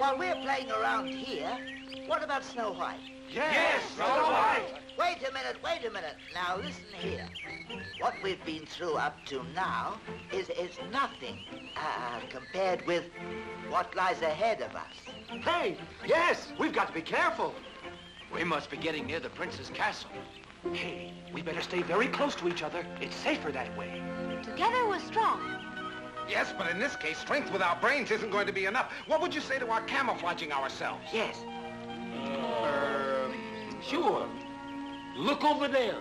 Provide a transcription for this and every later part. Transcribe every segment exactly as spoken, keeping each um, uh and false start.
while we're playing around here, what about Snow White? Yes, yes Snow White! Wait a minute, wait a minute. Now listen here. What we've been through up to now is, is nothing uh, compared with what lies ahead of us. Hey, yes, we've got to be careful. We must be getting near the prince's castle. Hey, we better stay very close to each other. It's safer that way. Together we're strong. Yes, but in this case, strength without brains isn't going to be enough. What would you say to our camouflaging ourselves? Yes. Uh, sure. Look over there.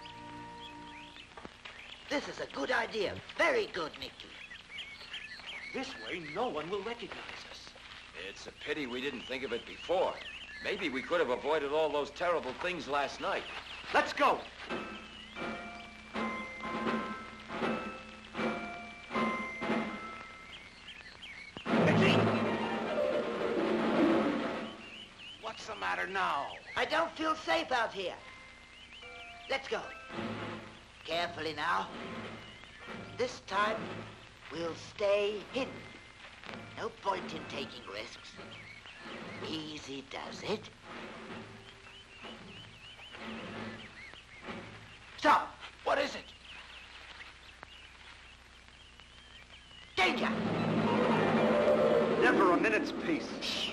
This is a good idea. Very good, Mickey. This way, no one will recognize us. It's a pity we didn't think of it before. Maybe we could have avoided all those terrible things last night. Let's go. Mickey! What's the matter now? I don't feel safe out here. Let's go. Carefully now. This time, we'll stay hidden. No point in taking risks. Easy does it. Stop! What is it? Danger! Never a minute's peace. Shh.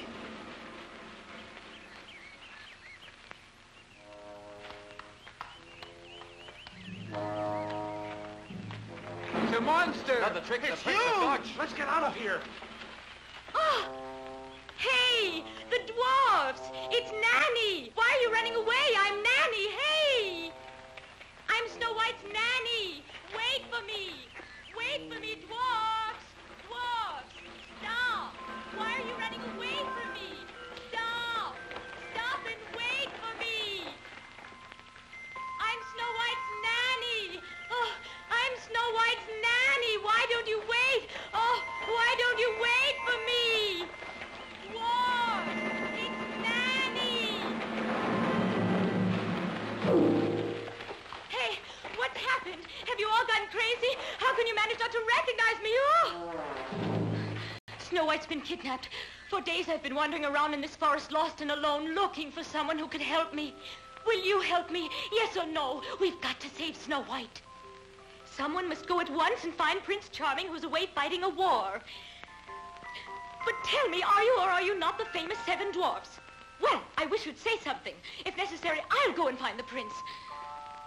It's a monster! Another trick of the It's Prince of huge! Dodge. Let's get out of here. Oh! Hey! The dwarfs! It's Nanny! Why are you running away? I'm Nanny! Hey! I'm Snow White's Nanny! Wait for me! Wait for me, dwarfs! Dwarfs! Stop! Why are you running away from me? Stop! Stop and wait for me! I'm Snow White's Nanny! Oh, I'm Snow White's Nanny! Why don't you wait? Oh, why don't you wait for me? Dwarfs! It's Nanny! Hey, what's happened? Have you all gone crazy? How can you manage not to recognize me? Oh! Snow White's been kidnapped. For days I've been wandering around in this forest, lost and alone, looking for someone who could help me. Will you help me? Yes or no? We've got to save Snow White. Someone must go at once and find Prince Charming, who's away fighting a war. But tell me, are you or are you not the famous Seven Dwarfs? Well, I wish you'd say something. If necessary, I'll go and find the prince.